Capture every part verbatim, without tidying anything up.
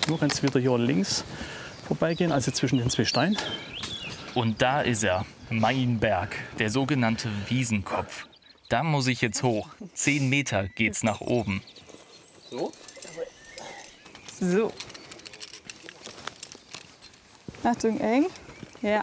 Du kannst wieder hier links vorbeigehen, also zwischen den zwei Steinen. Und da ist er, mein Berg, der sogenannte Wiesenkopf. Da muss ich jetzt hoch. Zehn Meter geht's nach oben. So? So. Achtung, eng. Ja.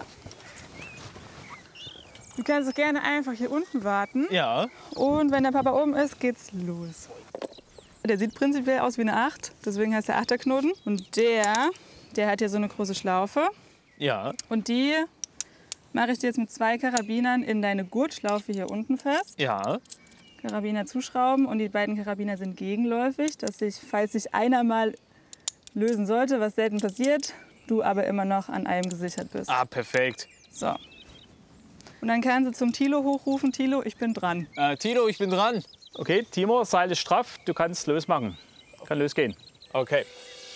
Du kannst auch gerne einfach hier unten warten. Ja. Und wenn der Papa oben ist, geht's los. Der sieht prinzipiell aus wie eine Acht, deswegen heißt der Achterknoten. Und der, der hat hier so eine große Schlaufe. Ja. Und die mache ich dir jetzt mit zwei Karabinern in deine Gurtschlaufe hier unten fest. Ja. Karabiner zuschrauben und die beiden Karabiner sind gegenläufig, dass sich, falls sich einer mal lösen sollte, was selten passiert, du aber immer noch an einem gesichert bist. Ah, perfekt. So. Und dann kannst du zum Thilo hochrufen, Thilo, ich bin dran. Äh, Tilo, ich bin dran. Okay, Timo, Seil ist straff, du kannst losmachen. Kann losgehen. Okay.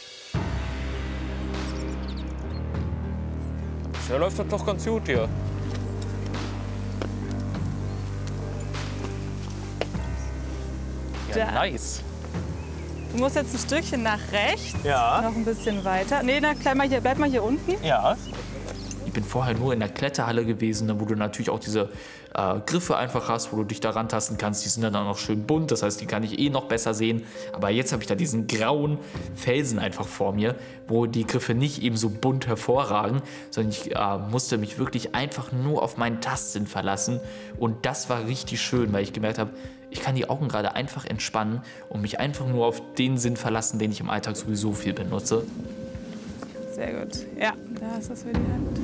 Bisher läuft das doch ganz gut hier. Ja, Da. nice. Du musst jetzt ein Stückchen nach rechts, Ja. noch ein bisschen weiter. Nee, na, bleib mal hier, bleib mal hier unten. Ja. Ich bin vorher nur in der Kletterhalle gewesen, wo du natürlich auch diese äh, Griffe einfach hast, wo du dich da rantasten kannst. Die sind dann auch noch schön bunt, das heißt, die kann ich eh noch besser sehen. Aber jetzt habe ich da diesen grauen Felsen einfach vor mir, wo die Griffe nicht eben so bunt hervorragen, sondern ich äh, musste mich wirklich einfach nur auf meinen Tastsinn verlassen. Und das war richtig schön, weil ich gemerkt habe, ich kann die Augen gerade einfach entspannen und mich einfach nur auf den Sinn verlassen, den ich im Alltag sowieso viel benutze. Sehr gut. Ja, da ist das für die Hand.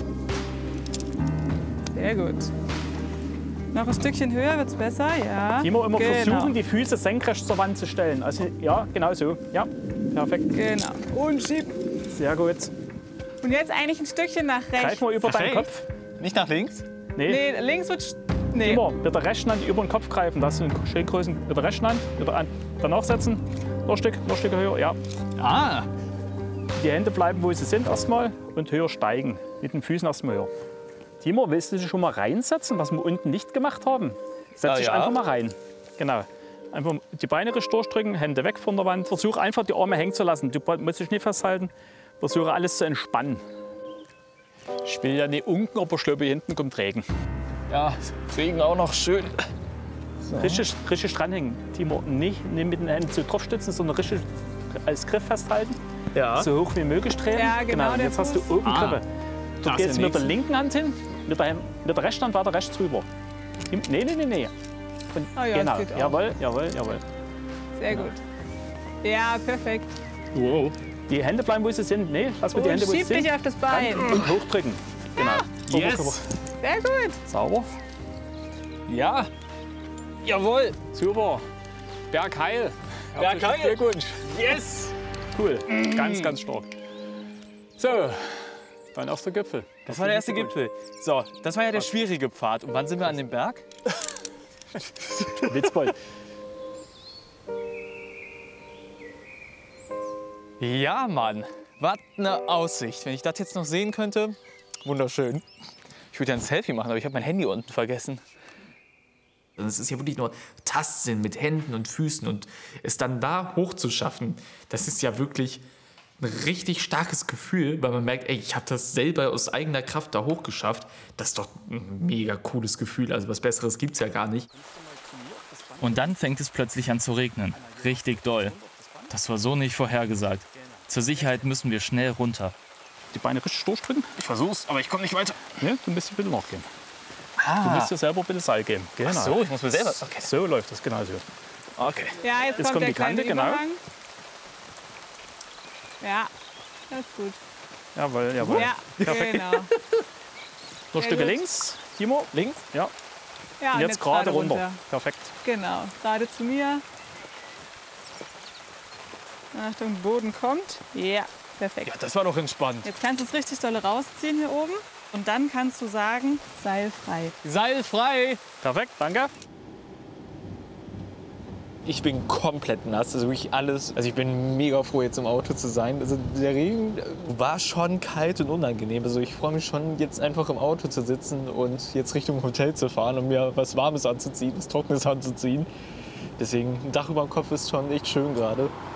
Sehr gut. Noch ein Stückchen höher wird's besser, ja. Timo, immer genau. versuchen, die Füße senkrecht zur Wand zu stellen. Also, ja, genau so. Ja, perfekt. Genau. Und schieb. Sehr gut. Und jetzt eigentlich ein Stückchen nach rechts. Greif mal über deinen Perfekt. Kopf. Nicht nach links? Nee. Nee, links wird... sch- Nee. Timo, mit der rechten Hand über den Kopf greifen. Das ist einen schönen Größen. Mit der rechten Hand wieder an. Danach setzen. Noch ein Stück, noch ein Stück höher. Ja. Ah. Die Hände bleiben, wo sie sind erstmal und höher steigen. Mit den Füßen erstmal höher. Timo, willst du dich schon mal reinsetzen, was wir unten nicht gemacht haben? Setz Ah, dich ja. einfach mal rein. Genau. Einfach die Beine richtig durchdrücken, Hände weg von der Wand. Versuch einfach die Arme hängen zu lassen. Du musst dich nicht festhalten. Versuche alles zu entspannen. Ich will ja nicht unken, aber ich glaube, hier hinten kommt Regen. Ja, Regen auch noch schön. Richtig, richtig dranhängen. Timo, nicht, nicht mit den Händen so draufstützen, sondern richtig als Griff festhalten. Ja. So hoch wie möglich drehen. Ja, genau, Und der jetzt hast du Fuß. oben Ah. Griffe. Du Das gehst ist mit der nix. linken Hand hin, mit der, mit der rechten Hand weiter rechts rüber. Nee, nee, nee, nee. Und, Oh ja, genau. das geht auch. Jawohl, jawohl, jawohl. Sehr gut. Ja, perfekt. Wow. Die Hände bleiben, wo sie sind. Nee, lass mit die Und Hände, wo sie schieb sind. dich auf das Bein. Und hochdrücken. Genau. Yes. Super, Sehr gut. Sauber. Ja. Jawohl. Super. Bergheil. Bergheil. Herzlichen Glückwunsch. Yes. Cool. Ganz, ganz stark. So, dein erster Gipfel. Das war der erste Gipfel. So, das war ja der schwierige Pfad. Und wann sind wir an dem Berg? Witzbold. Ja, Mann. Was eine Aussicht. Wenn ich das jetzt noch sehen könnte, wunderschön. Ich würde ja ein Selfie machen, aber ich habe mein Handy unten vergessen. Und es ist ja wirklich nur Tastsinn mit Händen und Füßen und es dann da hochzuschaffen, das ist ja wirklich ein richtig starkes Gefühl, weil man merkt, ey, ich habe das selber aus eigener Kraft da hochgeschafft. Das ist doch ein mega cooles Gefühl, also was Besseres gibt's ja gar nicht. Und dann fängt es plötzlich an zu regnen. Richtig doll. Das war so nicht vorhergesagt. Zur Sicherheit müssen wir schnell runter. Die Beine richtig durchdrücken. Ich versuch's, aber ich komme nicht weiter. Ne, du musst ein bisschen nachgehen. Du musst dir selber ein bisschen Seil geben. Genau. Ach so, ich muss mir selber... Okay. So läuft das, genau so. Okay. Ja, jetzt, Jetzt kommt kommt der die kleine Kante, genau. Überhang. Ja, das ist gut. Jawohl, jawohl. Ja, genau. Noch Sehr Stücke gut. links. Timo, links. Ja. Ja, Und jetzt gerade runter. Perfekt. Genau, gerade zu mir. Achtung, Boden kommt. Ja, perfekt. Ja, das war doch entspannt. Jetzt kannst du es richtig doll rausziehen hier oben. Und dann kannst du sagen, seilfrei. Seilfrei. Perfekt, danke. Ich bin komplett nass, also wirklich alles. Also ich bin mega froh, jetzt im Auto zu sein. Also der Regen war schon kalt und unangenehm. Also ich freue mich schon, jetzt einfach im Auto zu sitzen und jetzt Richtung Hotel zu fahren und mir was Warmes anzuziehen, was Trockenes anzuziehen. Deswegen, ein Dach über dem Kopf ist schon echt schön gerade.